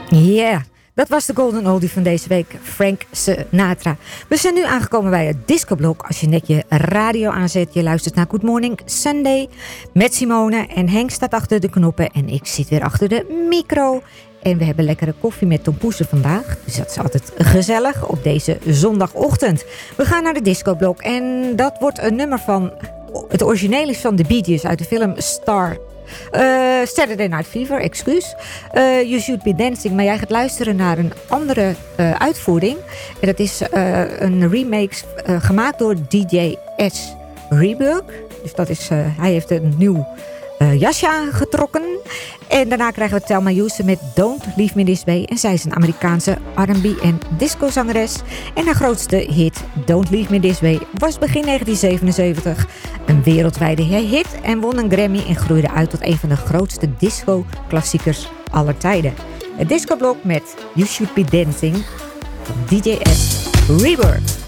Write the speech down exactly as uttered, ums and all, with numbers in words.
Yeah, dat was de golden oldie van deze week, Frank Sinatra. We zijn nu aangekomen bij het discoblok. Als je net je radio aanzet, je luistert naar Good Morning Sunday met Simone. En Henk staat achter de knoppen en ik zit weer achter de micro. En we hebben lekkere koffie met tompoesen vandaag. Dus dat is altijd gezellig op deze zondagochtend. We gaan naar de discoblok en dat wordt een nummer van... Het origineel is van de Bee Gees uit de film Star... Uh, Saturday Night Fever, excuus. Uh, You Should Be Dancing. Maar jij gaat luisteren naar een andere uh, uitvoering. En dat is uh, een remake uh, gemaakt door D J S. Reburg. Dus dat is, uh, hij heeft een nieuw uh, jasje aangetrokken. En daarna krijgen we Thelma Houston met Don't Leave Me This Way. En zij is een Amerikaanse R en B en discozangeres. En haar grootste hit, Don't Leave Me This Way, was begin negentien zevenenzeventig een wereldwijde hit. En won een Grammy en groeide uit tot een van de grootste disco-klassiekers aller tijden. Het discoblok met You Should Be Dancing van D J S. Reburg.